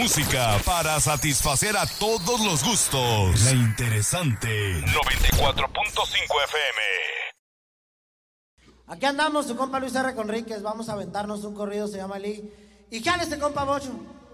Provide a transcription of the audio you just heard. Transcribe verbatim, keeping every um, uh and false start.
música para satisfacer a todos los gustos. La interesante noventa y cuatro punto cinco F M. Aquí andamos, su compa Luis R. Conríquez. Vamos a aventarnos un corrido, se llama Lee. Y jale este compa Bocho.